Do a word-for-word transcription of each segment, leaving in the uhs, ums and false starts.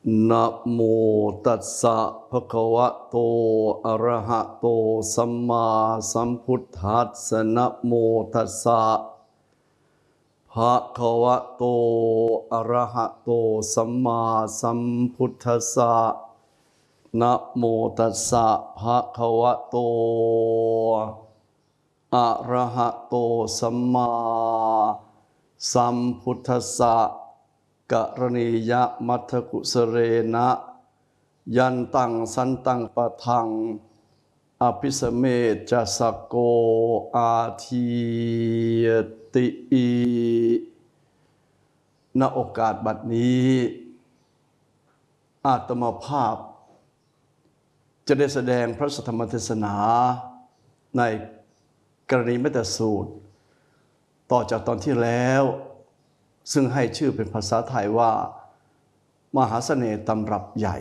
นะโมตัสสะภะคะวะโตอะระหะโตสัมมาสัมพุทธัสสะนะโมตัสสะภะคะวะโตอะระหะโตสัมมาสัมพุทธัสสะนะโมตัสสะภะคะวะโตอะระหะโตสัมมาสัมพุทธัสสะกรณียะมัทธกุสเรนะยันตังสันตังปะทังอภิสเมจะสกโกอาทียติอีณโอกาสบัดนี้อาตมาภาพจะได้แสดงพระธรรมเทศนาในกรณีเมตสูตรต่อจากตอนที่แล้วซึ่งให้ชื่อเป็นภาษาไทยว่ามหาเสน่ห์ตำรับใหญ่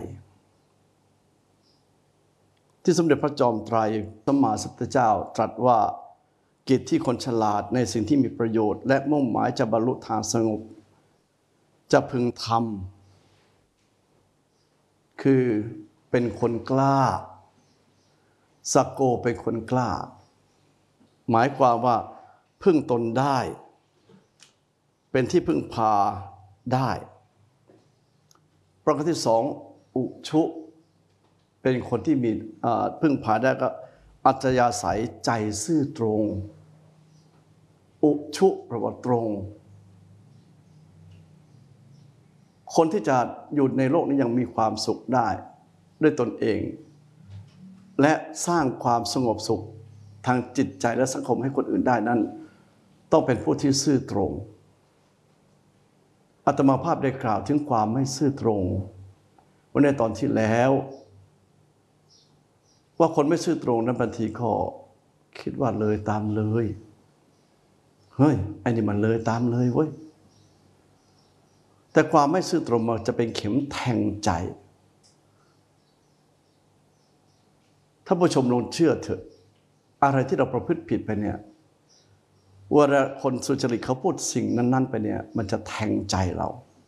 ที่สมเด็จพระจอมไตรสัมมาสัมพุทธเจ้าตรัสว่ากิจที่คนฉลาดในสิ่งที่มีประโยชน์และมุ่งหมายจะบรรลุทางสงบจะพึงทำคือเป็นคนกล้าสักโกเป็นคนกล้าหมายความว่าพึ่งตนได้เป็นที่พึ่งพาได้ประการที่สองอุชุเป็นคนที่มีพึ่งพาได้ก็อัจฉริยะใสใจซื่อตรงอุชุแปลว่าตรงคนที่จะอยู่ในโลกนี้ยังมีความสุขได้ด้วยตนเองและสร้างความสงบสุขทางจิตใจและสังคมให้คนอื่นได้นั้นต้องเป็นผู้ที่ซื่อตรงอาตมาภาพได้กล่าวถึงความไม่ซื่อตรงวันในตอนที่แล้วว่าคนไม่ซื่อตรงนั้นบางทีก็คิดว่าเลยตามเลยเฮ้ยไอ้นี่มันเลยตามเลยเว้ยแต่ความไม่ซื่อตรงมันจะเป็นเข็มแทงใจถ้าผู้ชมลองเชื่อเถอะอะไรที่เราประพฤติผิดไปเนี่ยเวลาคนสุจริตเขาพูดสิ่งนั้นๆไปเนี่ยมันจะแทงใจเรา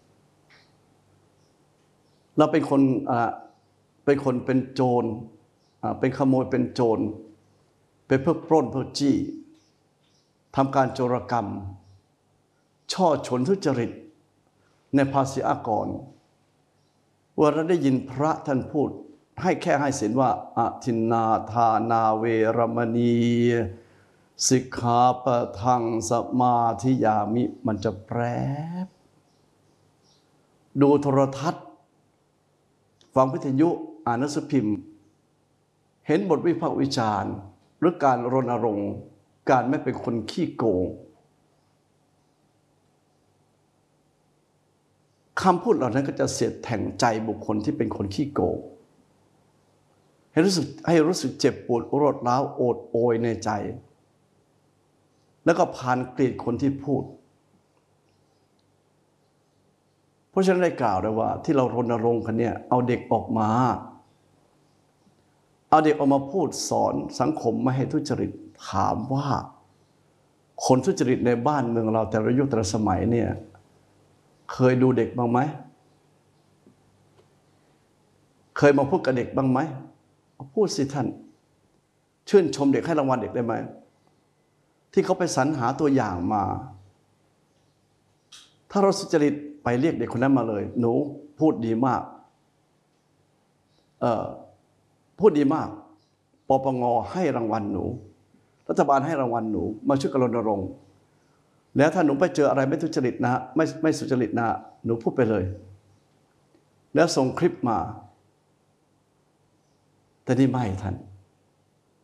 เราเป็นคนอ่าเป็นคนเป็นโจรอ่าเป็นขโมยเป็นโจรเป็นเพื่อปล้นเพื่อจี้ทำการโจรกรรมช่อฉนทุจริตในภาษีอากรเวลาได้ยินพระท่านพูดให้แค่ให้ศีลว่าอทินนาทานาเวรมณีสิกขาปะทังสมาธิยามิมันจะแปรบดูโทรทัศน์ฟังวิทยุอ่านหนังสือพิมพ์เห็นบทวิพากษ์วิจารณ์หรือการรณรงค์การไม่เป็นคนขี้โกงคำพูดเหล่านั้นก็จะเสียดแทงใจบุคคลที่เป็นคนขี้โกงให้รู้สึกให้รู้สึกเจ็บปวดรวดร้าวโอดโอยในใจแล้วก็ผ่านเกลียดคนที่พูดเพราะฉะนั้นได้กล่าวเลยว่าที่เรารณรงค์กันเนี่ยเอาเด็กออกมาเอาเด็กออกมาพูดสอนสังคมไม่ให้ทุจริตถามว่าคนทุจริตในบ้านเมืองเราแต่ละยุคแต่ละสมัยเนี่ยเคยดูเด็กบ้างไหมเคยมาพูดกับเด็กบ้างไหมพูดสิท่านชื่นชมเด็กให้รางวัลเด็กได้ไหมที่เขาไปสรรหาตัวอย่างมาถ้าเราสุจริตไปเรียกเด็กคนนั้นมาเลยหนูพูดดีมากเอ่อพูดดีมากปปงให้รางวัลหนูรัฐบาลให้รางวัลหนูมาช่วยกันรณรงค์แล้วถ้าหนูไปเจออะไรไม่ทุจริตนะไม่ไม่สุจริตนะหนูพูดไปเลยแล้วส่งคลิปมาแต่นี่ไม่ท่าน